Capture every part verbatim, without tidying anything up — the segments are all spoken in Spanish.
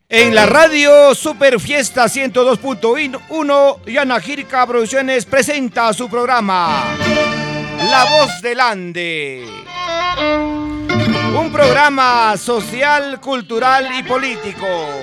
En la radio Super Fiesta ciento dos punto uno, Yana Jirka Producciones presenta su programa La Voz del Ande. Un programa social, cultural y político.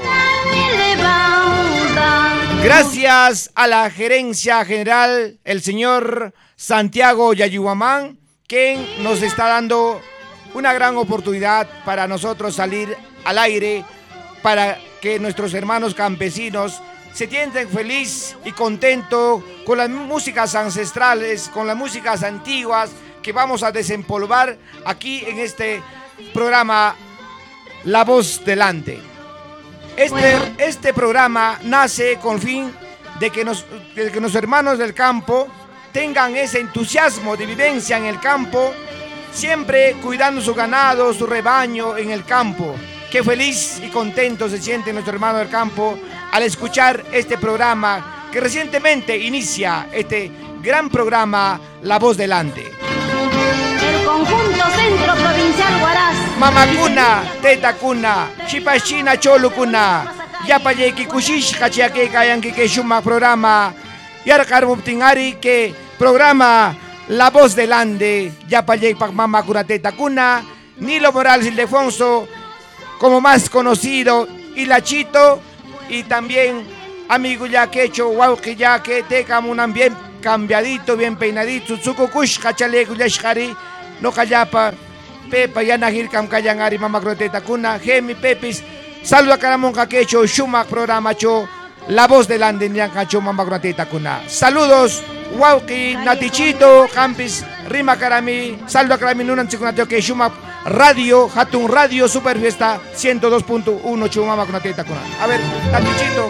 Gracias a la gerencia general, el señor Santiago Yayuamán, quien nos está dando una gran oportunidad para nosotros salir al aire, para que nuestros hermanos campesinos se sientan feliz y contento con las músicas ancestrales, con las músicas antiguas que vamos a desempolvar aquí en este programa La Voz del Ande. Este, este programa nace con fin de que, nos, de que los hermanos del campo tengan ese entusiasmo de vivencia en el campo, siempre cuidando su ganado, su rebaño en el campo. Qué feliz y contento se siente nuestro hermano del campo al escuchar este programa que recientemente inicia este gran programa La Voz del Ande. El conjunto Centro Provincial Huaraz. Mamacuna, tetacuna, chipachina cholukuna, yapayeki kushish kachiake kayan que shuma programa, yarkarbuptingari que programa La Voz del Ande, yapayeki pak mamacuna tetacuna, Nilo Morales Ildefonso, como más conocido, Hilachito, y también amigo ya que hecho, wow, que ya que te camunan bien cambiadito, bien peinadito, sukukush, cachaleco, yashkari, no callapa, pepa, yanahir, cam callangari, mama croteta, cuna, gemi, pepis, salud a caramonca que hecho, shumak programa, cho, La Voz del Ande, nyancacho, mama croteta, cuna. Saludos, Wauki, Natichito, Campis, Rima Karami, salud a Karami, Nunan Chikunateo, que shumak Radio, Hatun Radio Super Fiesta ciento dos punto uno, Chumama con teta con. A ver, Natichito.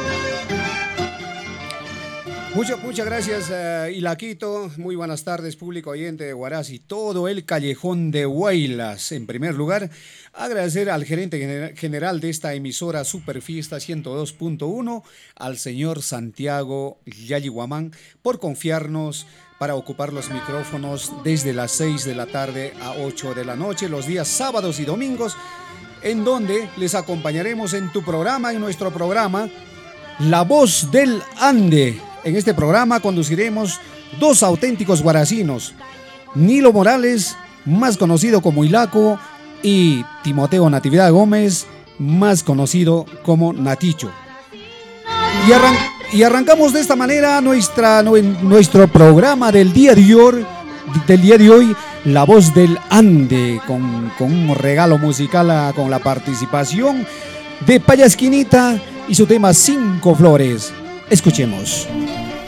Muchas, muchas gracias, uh, Ilaquito. Muy buenas tardes, público oyente de Huaraz y todo el callejón de Huaylas. En primer lugar, agradecer al gerente general de esta emisora Super Fiesta ciento dos punto uno, al señor Santiago Yayuamán, por confiarnos para ocupar los micrófonos desde las seis de la tarde a ocho de la noche, los días sábados y domingos, en donde les acompañaremos en tu programa, en nuestro programa, La Voz del Ande. En este programa conduciremos dos auténticos guaracinos, Nilo Morales, más conocido como Hilaco, y Timoteo Natividad Gómez, más conocido como Naticho. Y, arran y arrancamos de esta manera nuestra, nuestro programa del día de hoy, del día de hoy La Voz del Ande, con, con un regalo musical, con la participación de Payasquinita y su tema Cinco Flores. Escuchemos.